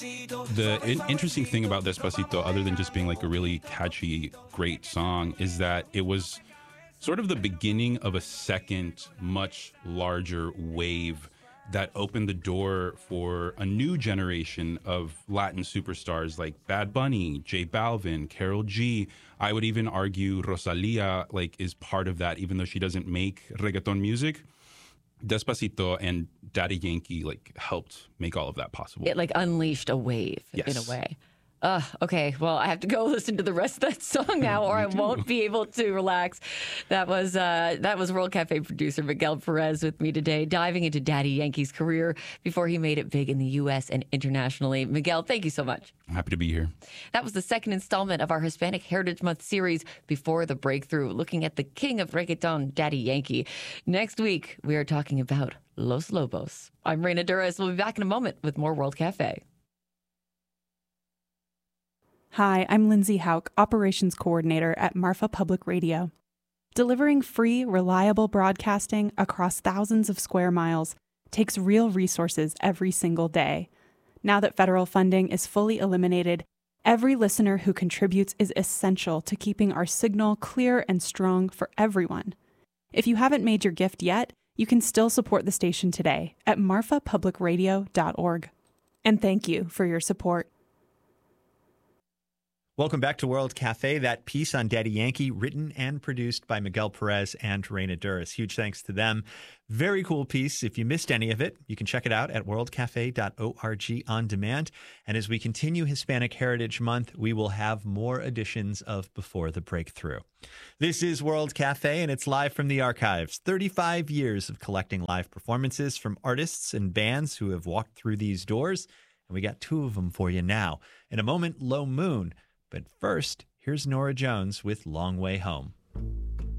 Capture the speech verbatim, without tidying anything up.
The in- interesting thing about Despacito, other than just being like a really catchy, great song, is that it was sort of the beginning of a second, much larger wave that opened the door for a new generation of Latin superstars like Bad Bunny, J Balvin, Karol G. I would even argue Rosalia like is part of that, even though she doesn't make reggaeton music. Despacito and Daddy Yankee like helped make all of that possible. It like unleashed a wave Yes. in a way. Uh, okay, well, I have to go listen to the rest of that song now, or I won't be able to relax. That was uh, that was World Cafe producer Miguel Perez with me today, diving into Daddy Yankee's career before he made it big in the U S and internationally. Miguel, thank you so much. I'm happy to be here. That was the second installment of our Hispanic Heritage Month series, Before the Breakthrough, looking at the king of reggaeton, Daddy Yankee. Next week, we are talking about Los Lobos. I'm Reina Duras. We'll be back in a moment with more World Cafe. Hi, I'm Lindsay Hauk, Operations Coordinator at Marfa Public Radio. Delivering free, reliable broadcasting across thousands of square miles takes real resources every single day. Now that federal funding is fully eliminated, every listener who contributes is essential to keeping our signal clear and strong for everyone. If you haven't made your gift yet, you can still support the station today at marfa public radio dot org. And thank you for your support. Welcome back to World Cafe. That piece on Daddy Yankee, written and produced by Miguel Perez and Reina Duras. Huge thanks to them. Very cool piece. If you missed any of it, you can check it out at world cafe dot org on demand. And as we continue Hispanic Heritage Month, we will have more editions of Before the Breakthrough. This is World Cafe, and it's live from the archives. thirty-five years of collecting live performances from artists and bands who have walked through these doors. And we got two of them for you now. In a moment, Low Moon. But first, here's Norah Jones with Long Way Home.